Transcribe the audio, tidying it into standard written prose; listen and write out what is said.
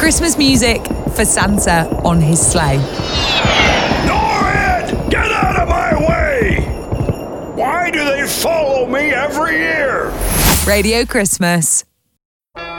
Christmas music for Santa on his sleigh. Norrid, get out of my way! Why do they follow me every year? Radio Christmas.